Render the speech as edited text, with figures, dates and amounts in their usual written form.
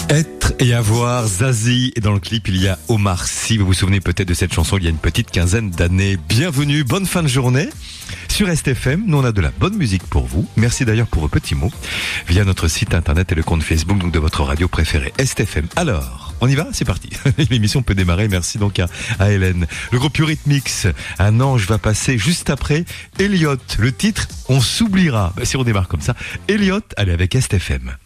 Être et avoir Zazie, et dans le clip il y a Omar Sy. Vous vous souvenez peut-être de cette chanson il y a une petite quinzaine d'années. Bienvenue, bonne fin de journée sur STFM. Nous on a de la bonne musique pour vous. Merci d'ailleurs pour vos petits mots via notre site internet et le compte Facebook donc de votre radio préférée STFM. Alors, on y va, c'est parti. L'émission peut démarrer. Merci donc à Hélène. Le groupe Eurythmics, un ange va passer juste après Elliott. Le titre, on s'oubliera. Si on démarre comme ça, Elliott, allez avec STFM.